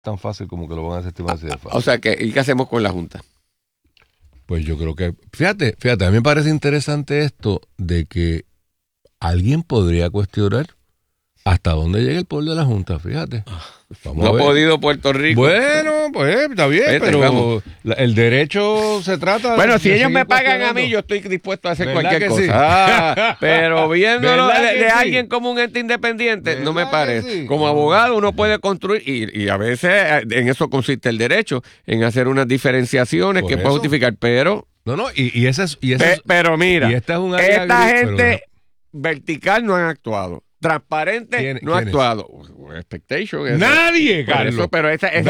tan fácil como que lo van a desestimar así de fácil. O sea, ¿y qué hacemos con la Junta? Pues yo creo que, fíjate, a mí me parece interesante esto de que alguien podría cuestionar hasta dónde llega el poder de la Junta, fíjate. No ha podido Puerto Rico. Bueno, pues está bien, pero el derecho se trata Bueno, si ellos me pagan a mí, yo estoy dispuesto a hacer cualquier cosa. Sí? Pero viéndolo de alguien como un ente independiente, no me parece. Sí? Como abogado uno puede construir, y a veces en eso consiste el derecho, en hacer unas diferenciaciones que puede justificar, pero... No, y ese es... pero mira, y esta es un área esta gente vertical no han actuado. Transparente no ha actuado. Expectation. Nadie, Carlos. Pero esa es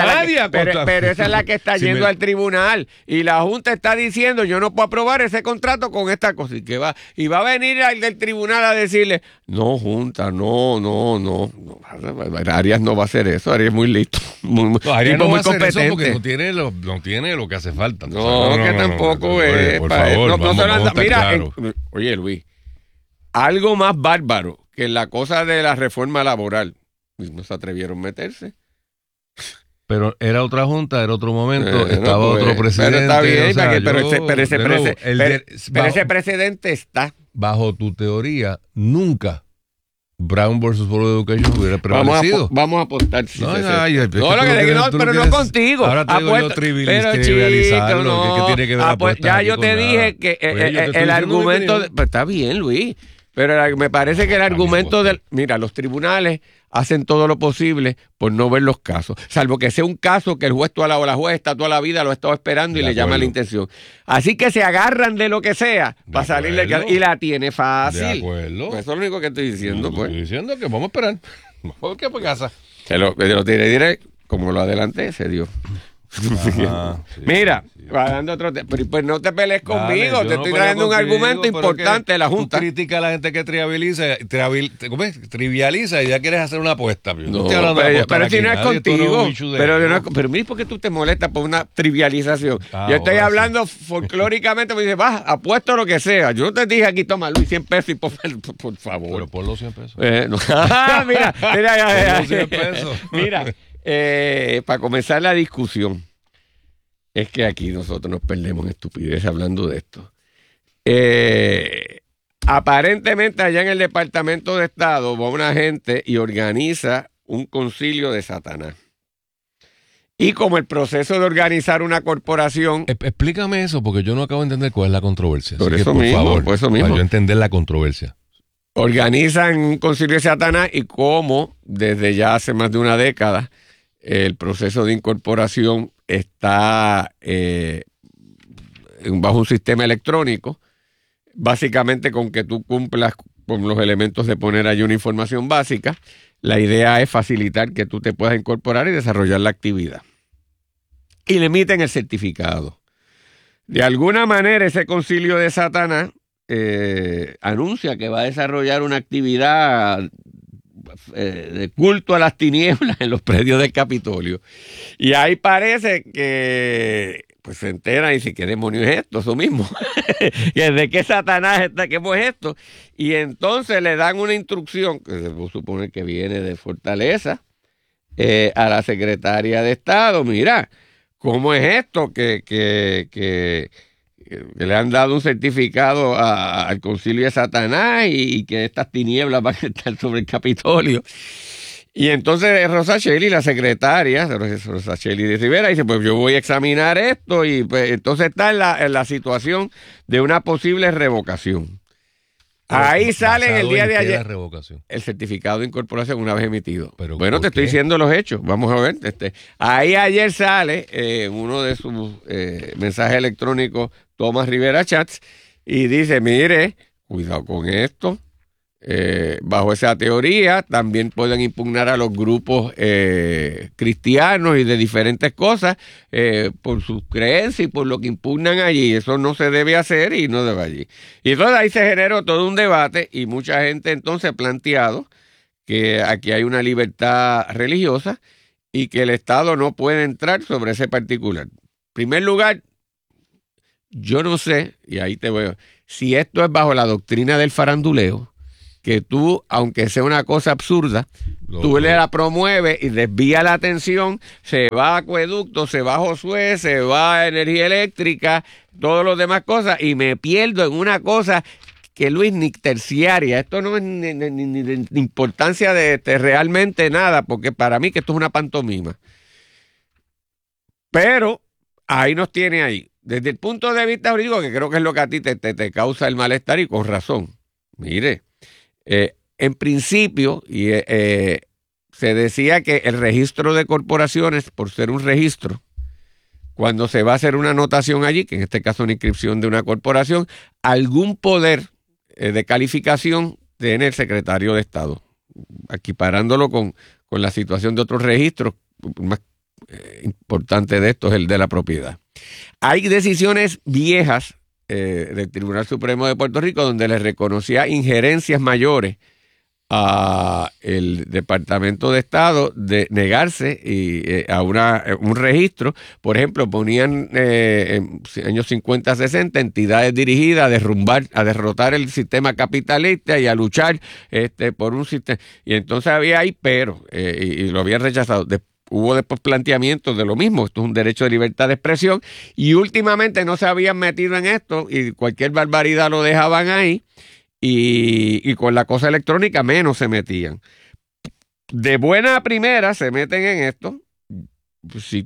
la que está yendo al tribunal. Y la Junta está diciendo, yo no puedo aprobar ese contrato con esta cosa. Y va a venir al del tribunal a decirle, no, Junta, no. Arias no va a hacer eso. Arias es muy listo. Arias no va a hacer eso porque no tiene lo que hace falta. Tampoco es. Por favor, mira, oye, Luis, algo más bárbaro que la cosa de la reforma laboral, no se atrevieron a meterse. Pero era otra junta, era otro momento, estaba otro presidente. Pero está bien, pero ese precedente está. Bajo tu teoría, nunca Brown versus Board of Education hubiera prevalecido. Vamos a apostar. Pero no contigo. Ahora te digo yo trivializarlo. ¿Qué tiene que ver apuestas? Ya yo te dije que el argumento... Pues está bien, Luis. Pero me parece que el argumento mira, los tribunales hacen todo lo posible por no ver los casos, salvo que sea un caso que el juez o la juez está toda la vida, lo ha estado esperando y le llama la intención. Así que se agarran de lo que sea para salirle y la tiene fácil. De acuerdo. Pues eso es lo único que estoy diciendo. Estoy diciendo que vamos a esperar. ¿Por qué por casa? Lo diré, como lo adelanté, se dio. Mira, dando otro pues no te pelees conmigo, te estoy trayendo un argumento importante de la Junta. Tú criticas a la gente que trivializa y ya quieres hacer una apuesta. Pero si no es contigo. Pero mira, ¿por qué tú te molestas por una trivialización? Yo estoy hablando folclóricamente, me dices, apuesto lo que sea. Yo no te dije aquí, toma, Luis, 100 pesos y por favor. Pero por los 100 pesos. Mira. Por los 100 pesos. Mira. Para comenzar la discusión, es que aquí nosotros nos perdemos en estupidez hablando de esto. Aparentemente allá en el Departamento de Estado va una gente y organiza un concilio de Satanás. Y como el proceso de organizar una corporación... Explícame eso, porque yo no acabo de entender cuál es la controversia. Por eso mismo. Para yo entender la controversia. Organizan un concilio de Satanás y como desde ya hace más de una década el proceso de incorporación está bajo un sistema electrónico, básicamente con que tú cumplas con los elementos de poner allí una información básica. La idea es facilitar que tú te puedas incorporar y desarrollar la actividad. Y le emiten el certificado. De alguna manera ese concilio de Satanás anuncia que va a desarrollar una actividad de culto a las tinieblas en los predios del Capitolio. Y ahí parece que pues se entera y dice, ¿qué demonio es esto? Eso mismo. ¿De qué Satanás está? ¿Qué es esto? Y entonces le dan una instrucción, que se puede suponer que viene de Fortaleza, a la secretaria de Estado. Mira, ¿cómo es esto? Que le han dado un certificado al concilio de Satanás y que estas tinieblas van a estar sobre el Capitolio. Y entonces Rosa Shelley, la secretaria, Rosa Shelley de Rivera, dice, pues yo voy a examinar esto y pues entonces está en la situación de una posible revocación. Ahí sale en el día de ayer el certificado de incorporación una vez emitido. Bueno, te estoy diciendo los hechos. Vamos a ver. Ahí ayer sale uno de sus mensajes electrónicos, Tomás Rivera Chats, y dice, mire, cuidado con esto. Bajo esa teoría también pueden impugnar a los grupos cristianos y de diferentes cosas por sus creencias y por lo que impugnan allí. Eso no se debe hacer y no debe allí. Y entonces ahí se generó todo un debate y mucha gente entonces ha planteado que aquí hay una libertad religiosa y que el Estado no puede entrar sobre ese particular. En primer lugar, yo no sé, y ahí te veo, si esto es bajo la doctrina del faranduleo, que tú, aunque sea una cosa absurda, tú le la promueves y desvía la atención, se va a acueducto, se va a Josué, se va a energía eléctrica, todas las demás cosas, y me pierdo en una cosa que, Luis, ni terciaria. Esto no es ni de importancia de realmente nada, porque para mí que esto es una pantomima. Pero ahí nos tiene ahí. Desde el punto de vista jurídico, que creo que es lo que a ti te causa el malestar, y con razón. Mire, en principio, se decía que el registro de corporaciones, por ser un registro, cuando se va a hacer una anotación allí, que en este caso una inscripción de una corporación, algún poder de calificación tiene el secretario de Estado, equiparándolo con la situación de otros registros. Más importante de esto es el de la propiedad. Hay decisiones viejas del Tribunal Supremo de Puerto Rico donde le reconocía injerencias mayores a el Departamento de Estado de negarse a un registro. Por ejemplo, ponían en años 50, 60 entidades dirigidas a derrotar el sistema capitalista y a luchar por un sistema. Y entonces había ahí y lo habían rechazado. Hubo después planteamientos de lo mismo. Esto es un derecho de libertad de expresión, y últimamente no se habían metido en esto y cualquier barbaridad lo dejaban ahí, y con la cosa electrónica menos se metían. De buena primera se meten en esto. Si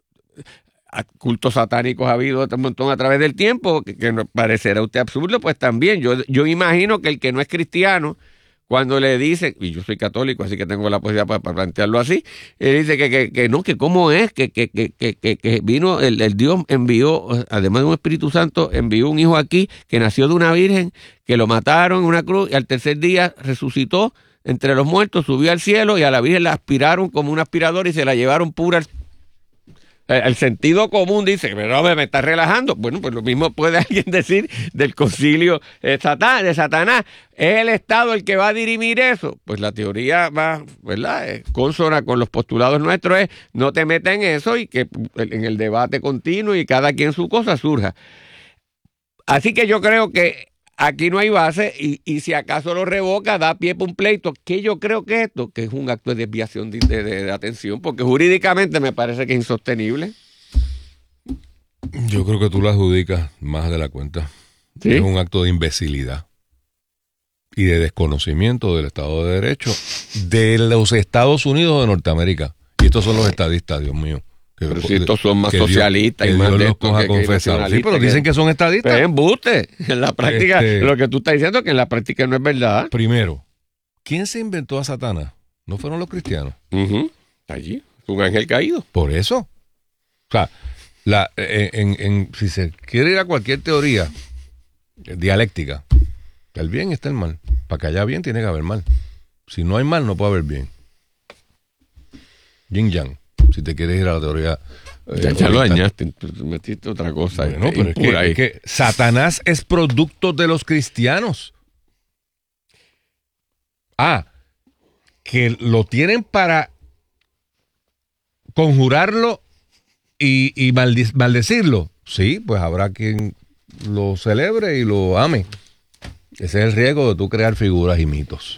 cultos satánicos ha habido un montón a través del tiempo, que nos parecerá a usted absurdo, pues también. Yo imagino que el que no es cristiano, cuando le dicen, y yo soy católico, así que tengo la posibilidad para plantearlo así, él dice que no, que cómo es, que vino, el Dios envió, además de un Espíritu Santo, envió un hijo aquí que nació de una virgen, que lo mataron en una cruz, y al tercer día resucitó entre los muertos, subió al cielo, y a la virgen la aspiraron como un aspirador y se la llevaron pura. El sentido común dice, pero me está relajando. Bueno, pues lo mismo puede alguien decir del concilio de Satanás. ¿Es el Estado el que va a dirimir eso? Pues la teoría va, ¿verdad? Consona con los postulados nuestros, es no te metas en eso, y que en el debate continuo y cada quien su cosa surja. Así que yo creo que aquí no hay base, y si acaso lo revoca, da pie para un pleito. ¿Qué yo creo que esto? Que es un acto de desviación de atención, porque jurídicamente me parece que es insostenible. Yo creo que tú lo adjudicas más de la cuenta. ¿Sí? Es un acto de imbecilidad y de desconocimiento del Estado de Derecho de los Estados Unidos de Norteamérica. Y estos son los estadistas, Dios mío. Pero si estos son más socialistas y más de esto que sí, pero dicen que son estadistas. Es embuste. En la práctica, lo que tú estás diciendo es que en la práctica no es verdad. Primero, ¿quién se inventó a Satanás? ¿No fueron los cristianos? Está allí, un ángel caído. Por eso. O sea, si se quiere ir a cualquier teoría dialéctica, el bien y está el mal. Para que haya bien tiene que haber mal. Si no hay mal, no puede haber bien. Yin-yang. Si te quieres ir a la teoría. Ya lo dañaste, metiste otra cosa. Bueno, pero es que Satanás es producto de los cristianos. Que lo tienen para conjurarlo y maldecirlo. Sí, pues habrá quien lo celebre y lo ame. Ese es el riesgo de tú crear figuras y mitos.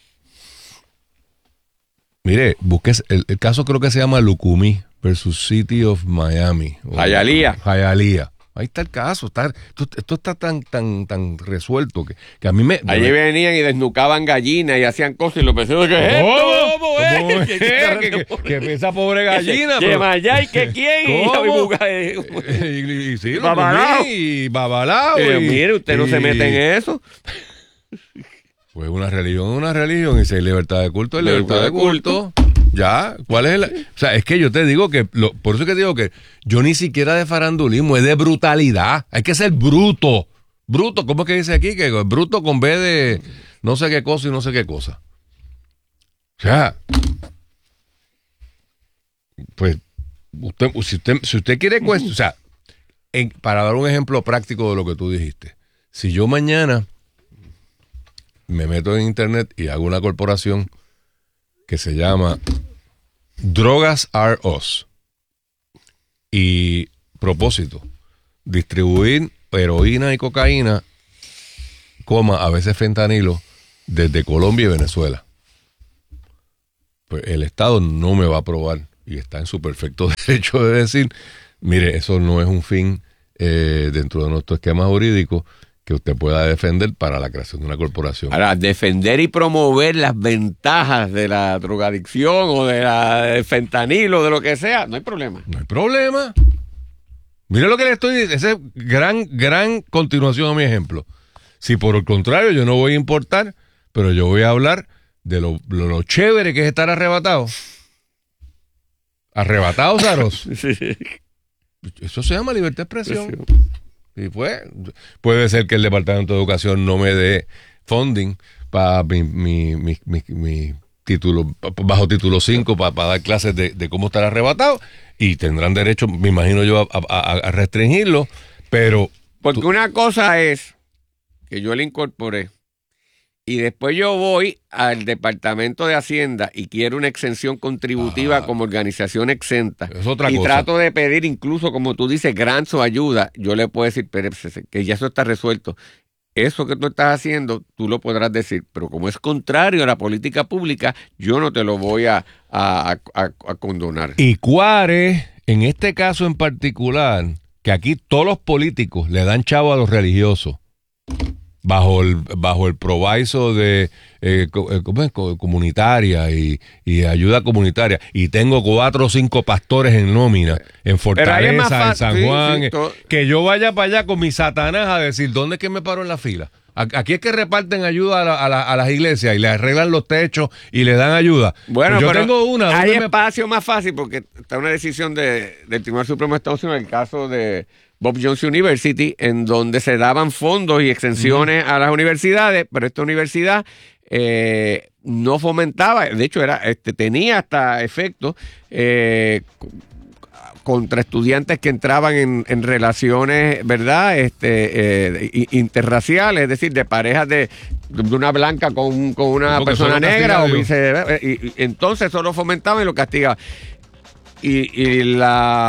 Mire, busques el caso, creo que se llama Lucumí versus City of Miami. Hialeah. Ahí está el caso. Esto está tan resuelto que a mí me... Allí venían y desnucaban gallinas y hacían cosas, y lo pensé, ¿qué es esto? ¿Cómo es? ¿Qué esa pobre gallina? ¿Qué Mayay? ¿Qué quién? Y sí, Babalao. Mire, usted no se mete en eso. Pues una religión, y si hay libertad de culto, hay libertad de culto. Ya, ¿cuál es o sea, es que yo te digo que, por eso que te digo que yo ni siquiera de farandulismo, es de brutalidad. Hay que ser bruto. Bruto, ¿cómo es que dice aquí? Que bruto con B de no sé qué cosa y no sé qué cosa. O sea, pues, si usted quiere o sea, para dar un ejemplo práctico de lo que tú dijiste, si yo mañana me meto en internet y hago una corporación que se llama Drogas Are Us, y propósito, distribuir heroína y cocaína, a veces fentanilo, desde Colombia y Venezuela. Pues el Estado no me va a aprobar y está en su perfecto derecho de decir, mire, eso no es un fin dentro de nuestro esquema jurídico que usted pueda defender para la creación de una corporación. Ahora, defender y promover las ventajas de la drogadicción o del fentanilo, de lo que sea, no hay problema. No hay problema. Mire lo que le estoy diciendo, esa es gran continuación a mi ejemplo. Si por el contrario yo no voy a importar, pero yo voy a hablar de lo chévere que es estar arrebatado. Arrebatado, Zaros. Sí. Eso se llama libertad de expresión. Y pues, puede ser que el Departamento de Educación no me dé funding para mi título, bajo título 5, para dar clases de cómo estar arrebatado, y tendrán derecho, me imagino yo, a restringirlo, pero... Porque una cosa es que yo le incorporé y después yo voy al Departamento de Hacienda y quiero una exención contributiva como organización exenta. Es otra y cosa. Trato de pedir incluso, como tú dices, grants o ayuda. Yo le puedo decir, pero que ya eso está resuelto. Eso que tú estás haciendo, tú lo podrás decir, pero como es contrario a la política pública, yo no te lo voy a condonar. Y Cuare, en este caso en particular, que aquí todos los políticos le dan chavo a los religiosos, bajo el proviso de comunitaria y ayuda comunitaria, y tengo 4 o 5 pastores en nómina en Fortaleza, en San Juan, que yo vaya para allá con mi Satanás a decir, ¿dónde es que me paro en la fila? Aquí es que reparten ayuda a las iglesias y le arreglan los techos y le dan ayuda. Bueno, pues yo tengo una. Hay espacio más fácil porque está una decisión del Tribunal Supremo de Estados Unidos en el caso de Bob Jones University, en donde se daban fondos y exenciones a las universidades, pero esta universidad no fomentaba, de hecho tenía hasta efectos contra estudiantes que entraban en relaciones, ¿verdad? Interraciales, es decir, de parejas de una blanca con una persona negra o viceversa. Y entonces eso lo fomentaba y lo castigaba. Y el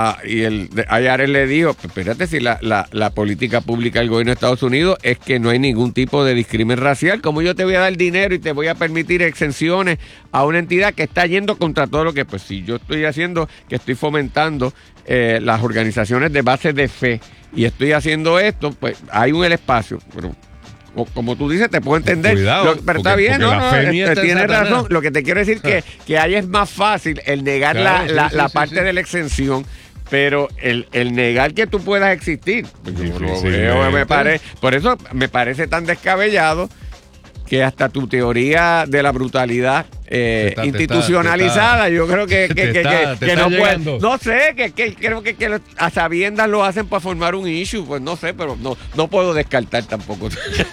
IRS le dijo, espérate, si la política pública del gobierno de Estados Unidos es que no hay ningún tipo de discrimen racial, ¿cómo yo te voy a dar dinero y te voy a permitir exenciones a una entidad que está yendo contra todo lo que, pues si yo estoy haciendo, que estoy fomentando las organizaciones de base de fe y estoy haciendo esto, pues hay el espacio, pero como tú dices, te puedo entender. Cuidado, pero está bien, tienes razón. Lo que te quiero decir que ahí es más fácil el negar la parte de la exención, pero el negar que tú puedas existir. Pues yo lo veo, por eso me parece tan descabellado que hasta tu teoría de la brutalidad institucionalizada, yo creo que no puede. No sé, creo que a sabiendas lo hacen para formar un issue, pues no sé, pero no puedo descartar tampoco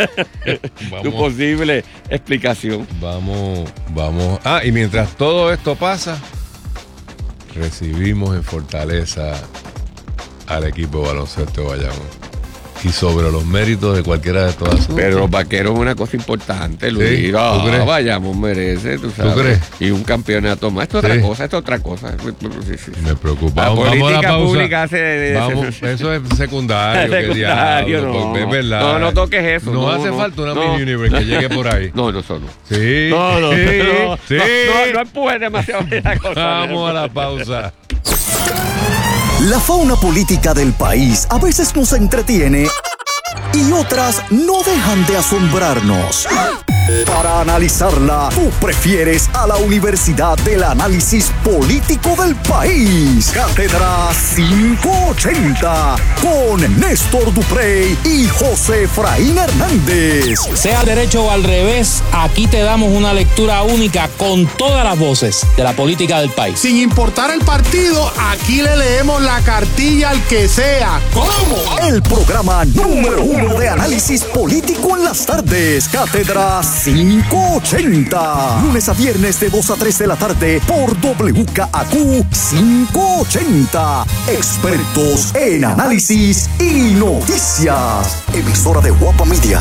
tu posible explicación. Vamos. Y mientras todo esto pasa, recibimos en Fortaleza al equipo de baloncesto de Bayamón. Y sobre los méritos de cualquiera de todas sus. Pero los vaqueros es una cosa importante, Luis. ¿Sí? ¿Tú crees? Vayamos, merece, tú sabes. ¿Tú crees? Y un campeonato más. Esto es otra cosa. Sí. Me preocupa. La Vamos política a la pausa. pública hace. Eso es secundario. No. Es verdad. No toques eso. No hace falta una mini universe que llegue por ahí. No, eso no. Sí. No Sí. empujes demasiado la cosa. Vamos a la pausa. La fauna política del país a veces nos entretiene y otras no dejan de asombrarnos. Para analizarla, tú prefieres a la Universidad del Análisis Político del País. Cátedra 580 con Néstor Duprey y José Efraín Hernández. Sea al derecho o al revés, aquí te damos una lectura única con todas las voces de la política del país. Sin importar el partido, aquí le leemos la cartilla al que sea. ¿Cómo? El programa número 1 de análisis político en las tardes. Cátedra 580. Lunes a viernes de 2 a 3 de la tarde por WKAQ 580. Expertos en análisis y noticias. Emisora de Guapa Media.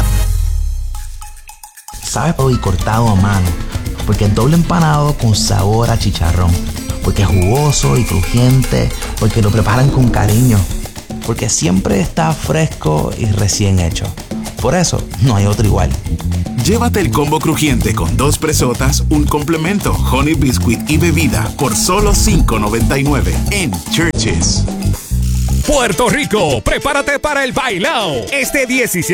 Sabe y cortado a mano, porque es doble empanado con sabor a chicharrón, porque es jugoso y crujiente, porque lo preparan con cariño, porque siempre está fresco y recién hecho, por eso no hay otro igual. Llévate el combo crujiente con 2 presotas, un complemento, Honey Biscuit y bebida por solo $5.99 en Church's. Puerto Rico, prepárate para el bailao. Este 17